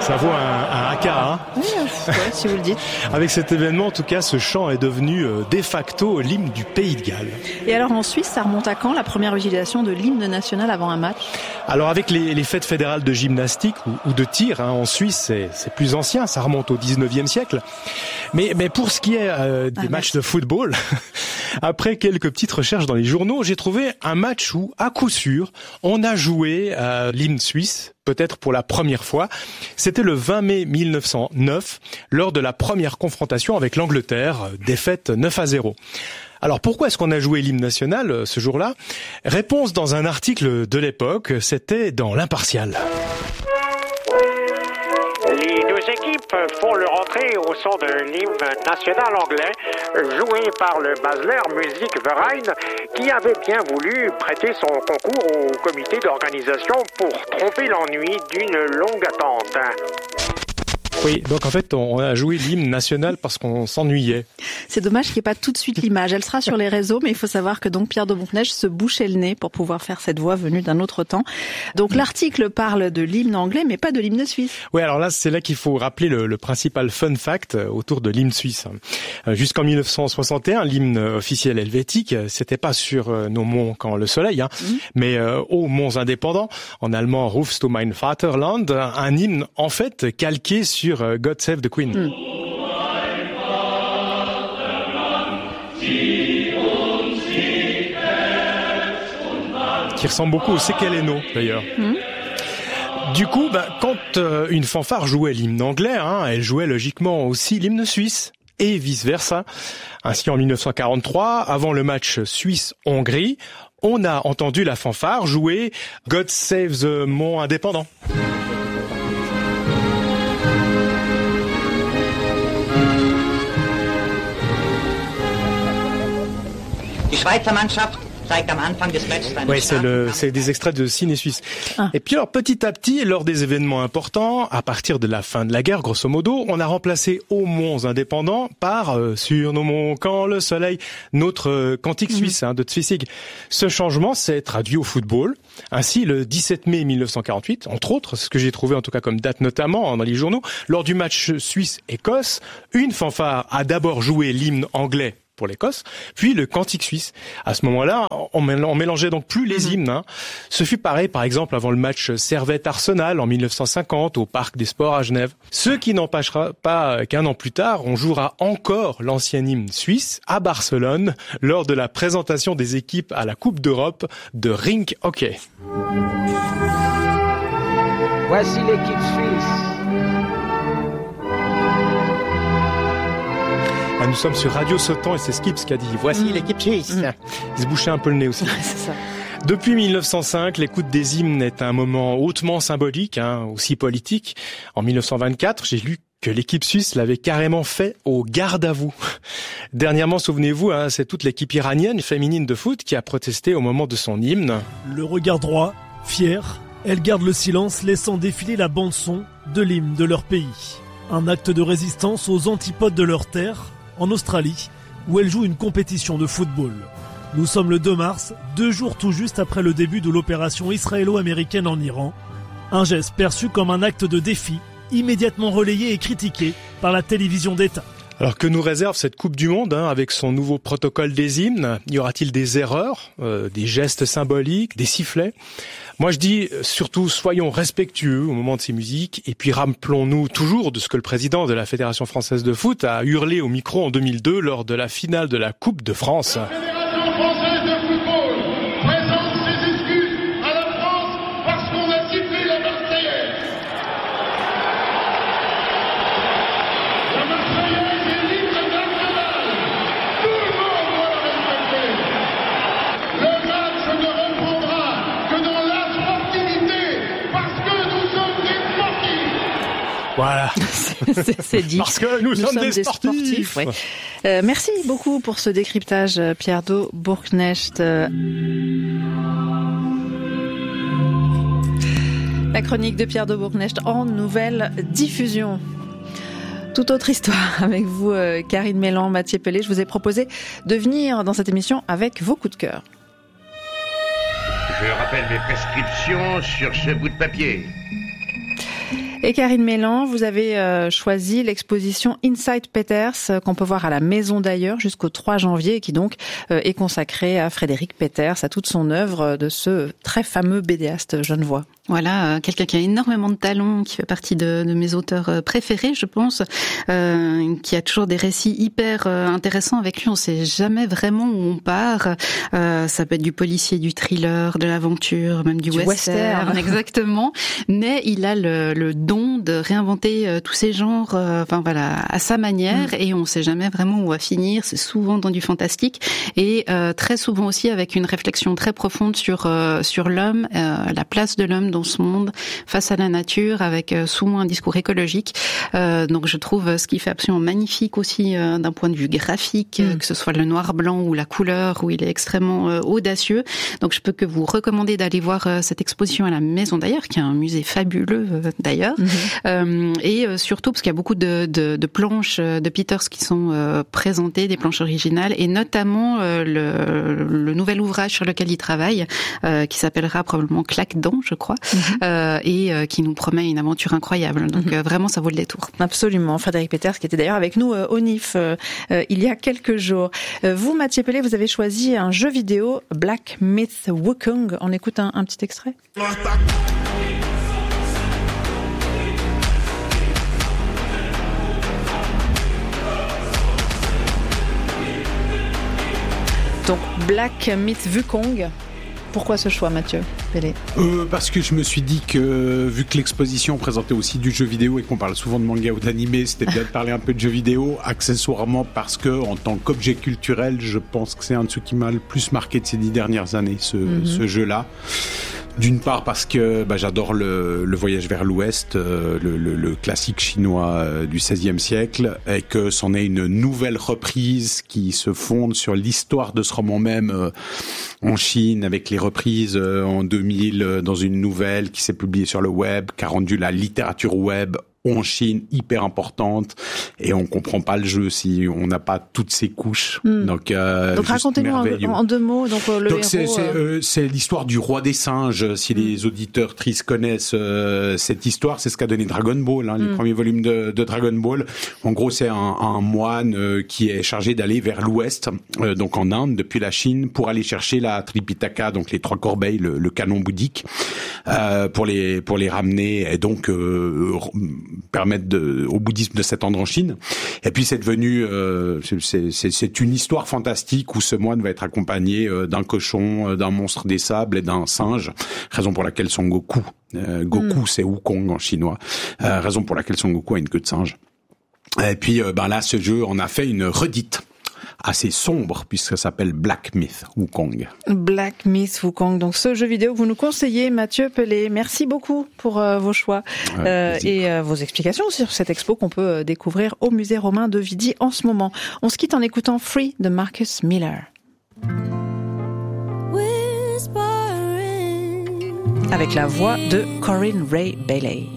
Ça vaut un AK, hein. Oui, si vous le dites. Avec cet événement, en tout cas, ce chant est devenu de facto l'hymne du Pays de Galles. Et alors en Suisse, ça remonte à quand la première utilisation de l'hymne national avant un match ? Alors avec les fêtes fédérales de gymnastique ou de tir, hein, en Suisse, c'est plus ancien, ça remonte au 19e siècle. Mais pour ce qui est des matchs de football, après quelques petites recherches dans les journaux, j'ai trouvé un match où, à coup sûr, on a joué l'hymne suisse, peut-être pour la première fois. C'était le 20 mai 1909, lors de la première confrontation avec l'Angleterre, défaite 9-0. Alors pourquoi est-ce qu'on a joué l'hymne national ce jour-là ? Réponse dans un article de l'époque, c'était dans l'Impartial. Les deux équipes font leur entrée au son de l'hymne national anglais, joué par le Basler Musikverein, qui avait bien voulu prêter son concours au comité d'organisation pour tromper l'ennui d'une longue attente. Oui, donc en fait, on a joué l'hymne national parce qu'on s'ennuyait. C'est dommage qu'il n'y ait pas tout de suite l'image. Elle sera sur les réseaux, mais il faut savoir que donc Pierre de Bourknecht se bouchait le nez pour pouvoir faire cette voix venue d'un autre temps. Donc l'article parle de l'hymne anglais, mais pas de l'hymne suisse. Oui, alors là, c'est là qu'il faut rappeler le principal fun fact autour de l'hymne suisse. Jusqu'en 1961, l'hymne officiel helvétique, c'était pas sur nos monts quand le soleil, mais aux monts indépendants, en allemand Rufst du mein Vaterland, un hymne en fait calqué sur God Save the Queen. Qui ressemble beaucoup au Sekeleno d'ailleurs. Du coup, quand une fanfare jouait l'hymne anglais, elle jouait logiquement aussi l'hymne suisse. Et vice-versa. Ainsi, en 1943, avant le match Suisse-Hongrie, on a entendu la fanfare jouer God Save the Mont Indépendant. Die Schweizer Mannschaft zeigt am Anfang des Matches eine Ouais, c'est des extraits de Ciné Suisse. Et puis alors, petit à petit, lors des événements importants, à partir de la fin de la guerre, grosso modo, on a remplacé aux monts indépendants par sur nos monts quand le soleil, notre cantique suisse de Zwissig. Ce changement s'est traduit au football. Ainsi, le 17 mai 1948, entre autres, ce que j'ai trouvé en tout cas comme date notamment dans les journaux, lors du match Suisse-Écosse, une fanfare a d'abord joué l'hymne anglais pour l'Écosse, puis le cantique suisse. À ce moment-là, on mélangeait donc plus les hymnes. Ce fut pareil, par exemple, avant le match Servette-Arsenal en 1950 au Parc des Sports à Genève. Ce qui n'empêchera pas qu'un an plus tard, on jouera encore l'ancien hymne suisse à Barcelone lors de la présentation des équipes à la Coupe d'Europe de rink hockey. Voici l'équipe suisse. Nous sommes sur Radio Sautant et c'est Skips qui a dit « Voici l'équipe suisse ». Il se bouchait un peu le nez aussi. C'est ça. Depuis 1905, l'écoute des hymnes est un moment hautement symbolique, aussi politique. En 1924, j'ai lu que l'équipe suisse l'avait carrément fait au garde à vous. Dernièrement, souvenez-vous, c'est toute l'équipe iranienne féminine de foot qui a protesté au moment de son hymne. Le regard droit, fier, elles gardent le silence, laissant défiler la bande-son de l'hymne de leur pays. Un acte de résistance aux antipodes de leur terre, en Australie, où elle joue une compétition de football. Nous sommes le 2 mars, 2 jours tout juste après le début de l'opération israélo-américaine en Iran. Un geste perçu comme un acte de défi, immédiatement relayé et critiqué par la télévision d'État. Alors que nous réserve cette Coupe du Monde avec son nouveau protocole des hymnes ? Y aura-t-il des erreurs, des gestes symboliques, des sifflets ? Moi je dis surtout soyons respectueux au moment de ces musiques et puis rappelons-nous toujours de ce que le président de la Fédération française de foot a hurlé au micro en 2002 lors de la finale de la Coupe de France. La Fédération française de football présente ses excuses à la France parce qu'on a sifflé la Marseillaise. La Marseillaise est l'hymne national. Tout le monde doit la respecter. Le match ne reprendra que dans la sportivité parce que nous sommes des sportifs. Voilà. C'est dit. Parce que nous sommes des sportifs. Ouais. Merci beaucoup pour ce décryptage, Pierre de Bourknecht. La chronique de Pierre de Bourknecht en nouvelle diffusion. Toute autre histoire avec vous, Karine Mélan, Mathieu Pellet. Je vous ai proposé de venir dans cette émission avec vos coups de cœur. Je rappelle mes prescriptions sur ce bout de papier. Et Karine Mélan, vous avez choisi l'exposition Inside Peters qu'on peut voir à la Maison d'Ailleurs jusqu'au 3 janvier et qui donc est consacrée à Frédéric Peters, à toute son œuvre de ce très fameux BDaste genevois. Voilà, quelqu'un qui a énormément de talent, qui fait partie de mes auteurs préférés, je pense, qui a toujours des récits hyper intéressants. Avec lui, on sait jamais vraiment où on part. Ça peut être du policier, du thriller, de l'aventure, même du western. Exactement. Mais il a le don de réinventer tous ces genres, à sa manière, et on sait jamais vraiment où va finir. C'est souvent dans du fantastique et très souvent aussi avec une réflexion très profonde sur l'homme, la place de l'homme dans ce monde face à la nature, avec souvent un discours écologique. Donc je trouve ce qu'il fait absolument magnifique aussi d'un point de vue graphique, que ce soit le noir-blanc ou la couleur, où il est extrêmement audacieux. Donc je peux que vous recommander d'aller voir cette exposition à la Maison d'Ailleurs, qui est un musée fabuleux d'ailleurs. Et surtout parce qu'il y a beaucoup de planches de Peters qui sont présentées, des planches originales, et notamment le nouvel ouvrage sur lequel il travaille, qui s'appellera probablement Claque-dents, je crois, et qui nous promet une aventure incroyable. Donc vraiment, ça vaut le détour. Absolument. Frédéric Peters, qui était d'ailleurs avec nous au NIF il y a quelques jours. Vous, Mathieu Pellet, vous avez choisi un jeu vidéo, Black Myth Wukong. On écoute un petit extrait. Donc, Black Myth Wukong. Pourquoi ce choix, Mathieu Pellet ? Parce que je me suis dit que, vu que l'exposition présentait aussi du jeu vidéo et qu'on parle souvent de manga ou d'animé, c'était bien de parler un peu de jeu vidéo, accessoirement parce que, en tant qu'objet culturel, je pense que c'est un de ceux qui m'a le plus marqué de ces 10 dernières années, ce jeu-là. D'une part parce que j'adore le voyage vers l'Ouest, le classique chinois du XVIe siècle, et que c'en est une nouvelle reprise qui se fonde sur l'histoire de ce roman même en Chine, avec les reprises en 2000 dans une nouvelle qui s'est publiée sur le web, qui a rendu la littérature web en Chine hyper importante, et on comprend pas le jeu si on n'a pas toutes ces couches. Donc racontez-nous en 2 mots. Donc c'est l'histoire du roi des singes. Si les auditeurs tristes connaissent cette histoire, c'est ce qu'a donné Dragon Ball, les premiers volumes de Dragon Ball. En gros, c'est un moine qui est chargé d'aller vers l'Ouest, donc en Inde, depuis la Chine, pour aller chercher la Tripitaka, donc les 3 corbeilles, le canon bouddhique, pour les ramener et donc permettre au bouddhisme de s'étendre en Chine. Et puis c'est devenu c'est une histoire fantastique où ce moine va être accompagné d'un cochon, d'un monstre des sables et d'un singe, raison pour laquelle Son Goku c'est Wukong en chinois, raison pour laquelle Son Goku a une queue de singe. Et puis là, ce jeu en a fait une redite assez sombre, puisque ça s'appelle Black Myth Wukong. Black Myth Wukong. Donc ce jeu vidéo, vous nous conseillez, Mathieu Pellet. Merci beaucoup pour vos choix et vos explications sur cette expo qu'on peut découvrir au musée romain de Vidi en ce moment. On se quitte en écoutant Free de Marcus Miller. Avec la voix de Corinne Ray Bailey.